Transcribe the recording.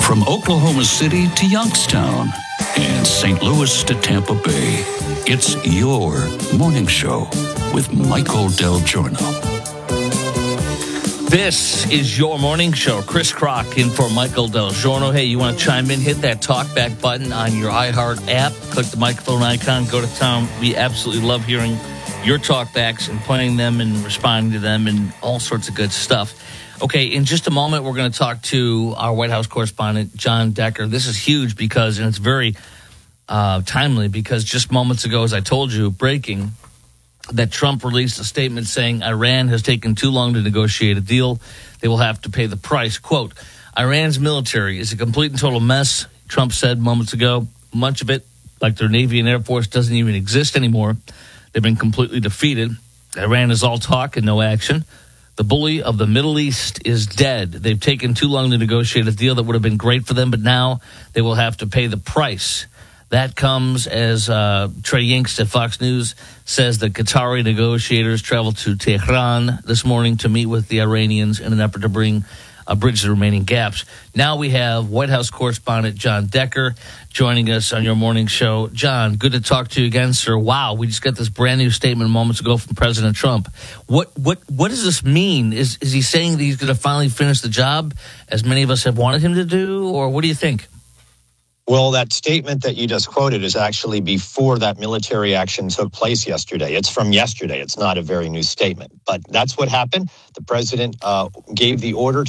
From Oklahoma City to Youngstown and St. Louis to Tampa Bay, it's your morning show with Michael Del Giorno. This is your morning show. Chris Crock in for Michael Del Giorno. Hey, you want to chime in? Hit that talkback button on your iHeart app. Click the microphone icon. Go to town. We absolutely love hearing your talkbacks and playing them and responding to them and all sorts of good stuff. Okay, in just a moment, we're going to talk to our White House correspondent, John Decker. This is huge because, and it's very timely, because just moments ago, as I told you, breaking, that Trump released a statement saying Iran has taken too long to negotiate a deal. They will have to pay the price. Quote, Iran's military is a complete and total mess, Trump said moments ago. Much of it, like their Navy and Air Force, doesn't even exist anymore. They've been completely defeated. Iran is all talk and no action. The bully of the Middle East is dead. They've taken too long to negotiate a deal that would have been great for them, but now they will have to pay the price. That comes as Trey Yingst at Fox News says that Qatari negotiators traveled to Tehran this morning to meet with the Iranians in an effort to bring a bridge the remaining gaps. Now we have White House correspondent John Decker joining us on your morning show. John, good to talk to you again, sir. Wow, we just got this brand new statement moments ago from President Trump. What does this mean? Is he saying that he's going to finally finish the job, as many of us have wanted him to do, or what do you think? Well, that statement that you just quoted is actually before that military action took place yesterday. It's from yesterday. It's not a very new statement. But that's what happened. The president gave the order